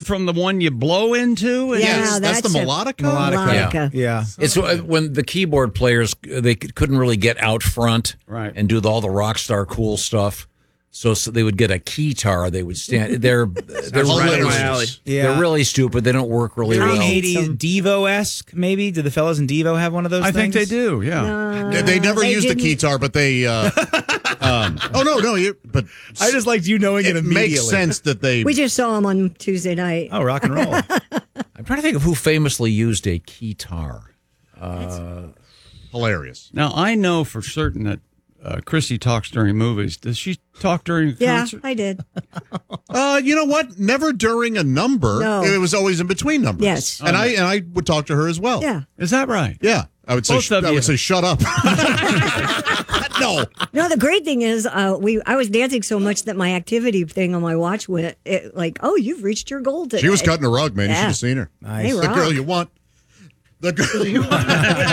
from the one you blow into? Yeah, that's the melodica? Melodica. Yeah. It's when the keyboard players, they couldn't really get out front and do all the rock star cool stuff. So they would get a keytar. They would stand. They're right in my alley. They're really stupid. They don't work really well. 80s Devo-esque, maybe? Do the fellas in Devo have one of those I things? think they do, yeah. They never used a keytar, but they... but I just liked you knowing it immediately. Makes sense that they... We just saw him on Tuesday night. Oh, rock and roll. I'm trying to think of who famously used a keytar. Hilarious. Now, I know for certain that Chrissy talks during movies. Does she talk during a concert? Yeah, I did. You know what? Never during a number. No. It was always in between numbers. Yes. And I would talk to her as well. Yeah. Is that right? Yeah. I would say Both of you. shut up. No. No, the great thing is I was dancing so much that my activity thing on my watch went oh, you've reached your goal today. She was cutting a rug, man. You should have seen her. Nice. The girl you want. The girl you want.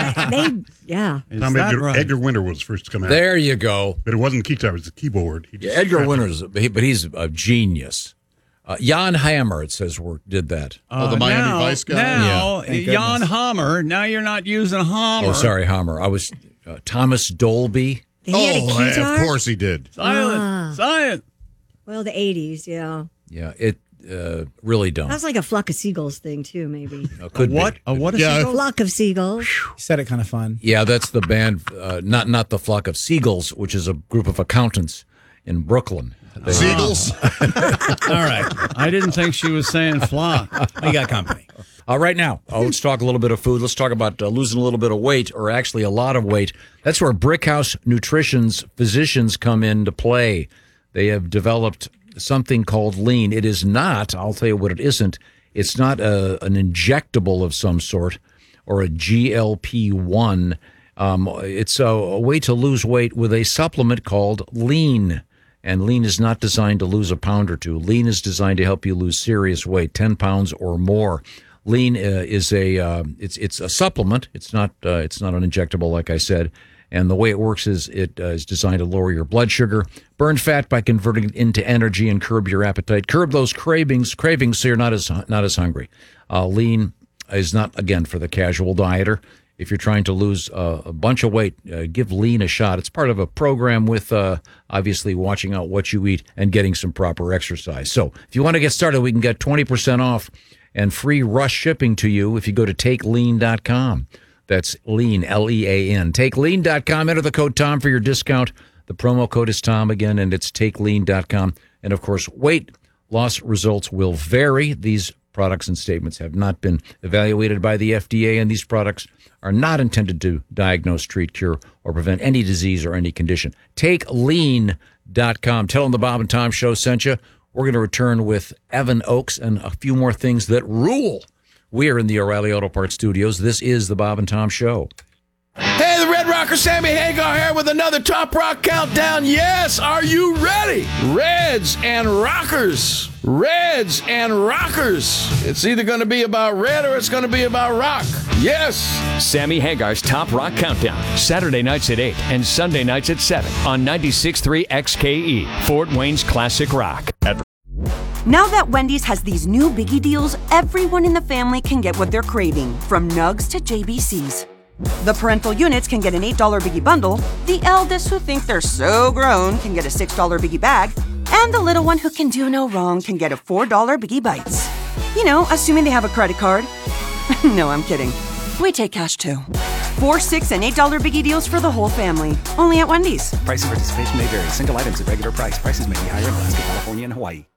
Is Tom that right? Edgar Winter was first to come out. There you go. But it wasn't keytar, it was the keyboard. He just Edgar scratched Winters, but he's a genius. Jan Hammer, it says, did that. The Miami Vice guy? Now, Thank Jan goodness. Hammer, now you're not using Hammer. Oh, sorry, Hammer. I was Thomas Dolby. He had a keytar? Of course he did. Silent. Well, the 80s, yeah. Yeah, it really dumb. That's like a flock of seagulls thing, too, maybe. Could What? be. What is Yeah. it? Flock of seagulls. You said it kind of fun. Yeah, that's the band, not the Flock of Seagulls, which is a group of accountants in Brooklyn. Seagulls? All right. I didn't think she was saying flock. We got company. Right now, let's talk a little bit of food. Let's talk about losing a little bit of weight, or actually a lot of weight. That's where Brickhouse Nutrition's physicians come into play. They have developed something called Lean. It is not, I'll tell you what it isn't. It's not an injectable of some sort or a GLP-1. It's a way to lose weight with a supplement called Lean. And Lean is not designed to lose a pound or two. Lean is designed to help you lose serious weight, 10 pounds or more. Lean is it's a supplement. It's not an injectable, like I said. And the way it works is it is designed to lower your blood sugar, burn fat by converting it into energy, and curb your appetite. Curb those cravings so you're not as hungry. Lean is not, again, for the casual dieter. If you're trying to lose a bunch of weight, give Lean a shot. It's part of a program with obviously watching out what you eat and getting some proper exercise. So if you want to get started, we can get 20% off and free rush shipping to you if you go to TakeLean.com. That's Lean, L-E-A-N. TakeLean.com. Enter the code TOM for your discount. The promo code is TOM again, and it's TakeLean.com. And, of course, weight loss results will vary. These products and statements have not been evaluated by the FDA, and these products are not intended to diagnose, treat, cure, or prevent any disease or any condition. TakeLean.com. Tell them the Bob and Tom Show sent you. We're going to return with Evan Oakes and a few more things that rule. We are in the O'Reilly Auto Parts studios. This is the Bob and Tom Show. Hey, the Red Rocker Sammy Hagar here with another Top Rock Countdown. Yes, are you ready? Reds and Rockers. Reds and Rockers. It's either going to be about red or it's going to be about rock. Yes. Sammy Hagar's Top Rock Countdown. Saturday nights at 8 and Sunday nights at 7 on 96.3 XKE, Fort Wayne's Classic Rock. Now that Wendy's has these new biggie deals, everyone in the family can get what they're craving, from nugs to JBCs. The parental units can get an $8 biggie bundle, the eldest who think they're so grown can get a $6 biggie bag, and the little one who can do no wrong can get a $4 biggie bites. You know, assuming they have a credit card. No, I'm kidding. We take cash too. 4, $6, and $8 biggie deals for the whole family. Only at Wendy's. Price and participation may vary. Single items at regular price. Prices may be higher in Alaska, California, and Hawaii.